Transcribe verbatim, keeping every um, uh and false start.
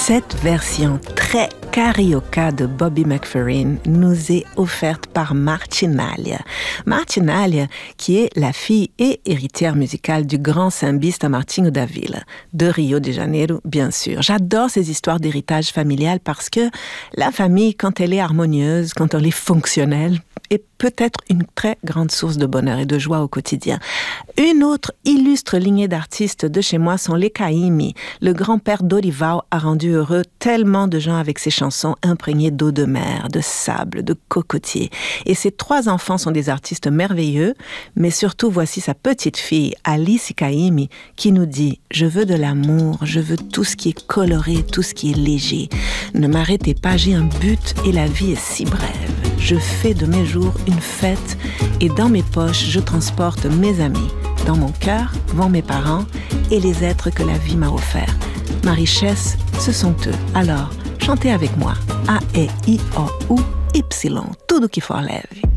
Cette version très carioca de Bobby McFerrin nous est offerte par Martinalia. Martinalia, qui est la fille et héritière musicale du grand sambista Martinho da Vila, de Rio de Janeiro, bien sûr. J'adore ces histoires d'héritage familial parce que la famille, quand elle est harmonieuse, quand elle est fonctionnelle, est peut-être une très grande source de bonheur et de joie au quotidien. Une autre illustre lignée d'artistes de chez moi sont les Caymmi. Le grand-père Dorival a rendu heureux tellement de gens avec ses chansons imprégnées d'eau de mer, de sable, de cocotiers. Et ses trois enfants sont des artistes merveilleux, mais surtout voici sa petite fille, Alice Caymmi, qui nous dit « Je veux de l'amour, je veux tout ce qui est coloré, tout ce qui est léger. Ne m'arrêtez pas, j'ai un but et la vie est si brève. Je fais de mes jours une fête et dans mes poches, je transporte mes amis. Dans mon cœur vont mes parents et les êtres que la vie m'a offerts. Ma richesse, ce sont eux. Alors, chantez avec moi. A, E, I, O, U, Y. Tudo que for leve.